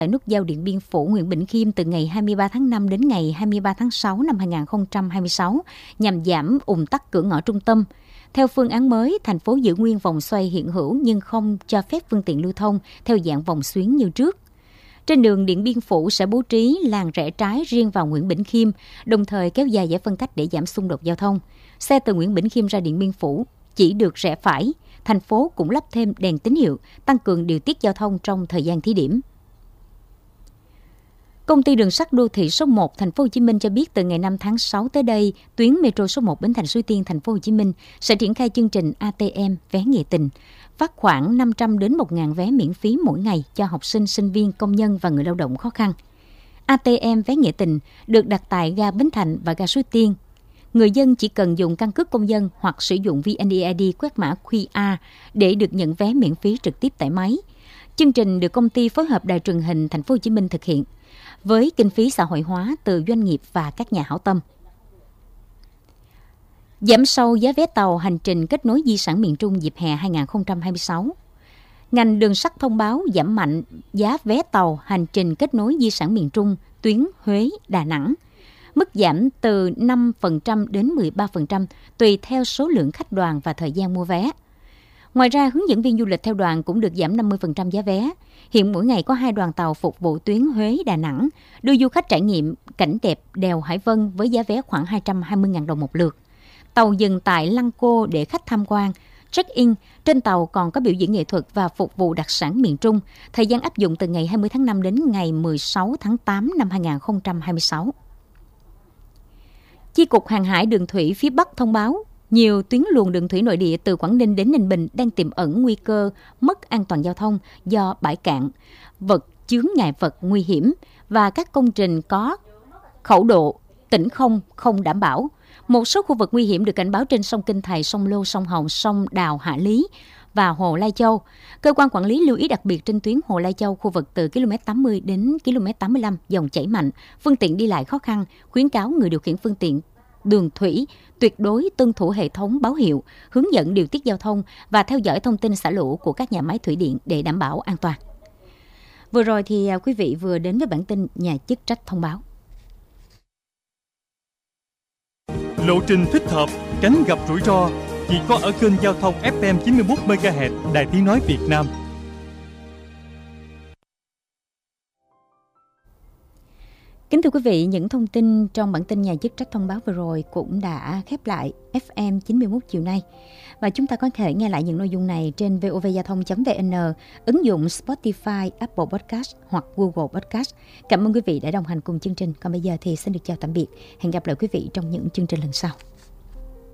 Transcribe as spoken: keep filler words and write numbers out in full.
tại nút giao Điện Biên Phủ Nguyễn Bỉnh Khiêm từ ngày hai mươi ba tháng năm đến ngày hai mươi ba tháng sáu năm hai nghìn không trăm hai mươi sáu nhằm giảm ùn tắc cửa ngõ trung tâm. Theo phương án mới, thành phố giữ nguyên vòng xoay hiện hữu nhưng không cho phép phương tiện lưu thông theo dạng vòng xuyến như trước. Trên đường Điện Biên Phủ sẽ bố trí làn rẽ trái riêng vào Nguyễn Bỉnh Khiêm, đồng thời kéo dài giải phân cách để giảm xung đột giao thông. Xe từ Nguyễn Bỉnh Khiêm ra Điện Biên Phủ chỉ được rẽ phải. Thành phố cũng lắp thêm đèn tín hiệu, tăng cường điều tiết giao thông trong thời gian thí điểm. Công ty đường sắt đô thị số một Thành phố Hồ Chí Minh cho biết từ ngày năm tháng sáu tới đây, tuyến metro số một Bến Thành Suối Tiên Thành phố Hồ Chí Minh sẽ triển khai chương trình a tê em vé nghĩa tình, phát khoảng năm trăm đến một nghìn vé miễn phí mỗi ngày cho học sinh, sinh viên, công nhân và người lao động khó khăn. a tê em vé nghĩa tình được đặt tại ga Bến Thành và ga Suối Tiên. Người dân chỉ cần dùng căn cước công dân hoặc sử dụng vê en e i đê quét mã quy rờ để được nhận vé miễn phí trực tiếp tại máy. Chương trình được công ty phối hợp Đài truyền hình Thành phố Hồ Chí Minh thực hiện với kinh phí xã hội hóa từ doanh nghiệp và các nhà hảo tâm. Giảm sâu giá vé tàu hành trình kết nối di sản miền Trung dịp hè hai nghìn không trăm hai mươi sáu. Ngành đường sắt thông báo giảm mạnh giá vé tàu hành trình kết nối di sản miền Trung tuyến Huế, Đà Nẵng. Mức giảm từ năm phần trăm đến mười ba phần trăm tùy theo số lượng khách đoàn và thời gian mua vé. Ngoài ra, hướng dẫn viên du lịch theo đoàn cũng được giảm năm mươi phần trăm giá vé. Hiện mỗi ngày có hai đoàn tàu phục vụ tuyến Huế, Đà Nẵng, đưa du khách trải nghiệm cảnh đẹp đèo Hải Vân với giá vé khoảng hai trăm hai mươi nghìn đồng một lượt. Tàu dừng tại Lăng Cô để khách tham quan, check-in. Trên tàu còn có biểu diễn nghệ thuật và phục vụ đặc sản miền Trung. Thời gian áp dụng từ ngày hai mươi tháng năm đến ngày mười sáu tháng tám năm hai nghìn không trăm hai mươi sáu. Chi cục Hàng hải Đường thủy phía Bắc thông báo nhiều tuyến luồng đường thủy nội địa từ Quảng Ninh đến Ninh Bình đang tiềm ẩn nguy cơ mất an toàn giao thông do bãi cạn, vật chướng ngại vật nguy hiểm và các công trình có khẩu độ tĩnh không không đảm bảo. Một số khu vực nguy hiểm được cảnh báo trên sông Kinh Thầy, sông Lô, sông Hồng, sông Đào, Hạ Lý và Hồ Lai Châu. Cơ quan quản lý lưu ý đặc biệt trên tuyến Hồ Lai Châu, khu vực từ ki lô mét tám mươi đến ki lô mét tám mươi lăm, dòng chảy mạnh, phương tiện đi lại khó khăn, khuyến cáo người điều khiển phương tiện đường thủy tuyệt đối tuân thủ hệ thống báo hiệu, hướng dẫn điều tiết giao thông và theo dõi thông tin xả lũ của các nhà máy thủy điện để đảm bảo an toàn. Vừa rồi thì quý vị vừa đến với bản tin nhà chức trách thông báo. Lộ trình thích hợp, tránh gặp rủi ro chỉ có ở kênh giao thông ép em chín mươi mốt mê ga héc Đài Tiếng nói Việt Nam. Kính thưa quý vị, những thông tin trong bản tin nhà chức trách thông báo vừa rồi cũng đã khép lại ép em chín mươi mốt chiều nay. Và chúng ta có thể nghe lại những nội dung này trên vovgiao thông chấm vn, ứng dụng Spotify, Apple Podcast hoặc Google Podcast. Cảm ơn quý vị đã đồng hành cùng chương trình. Còn bây giờ thì xin được chào tạm biệt. Hẹn gặp lại quý vị trong những chương trình lần sau.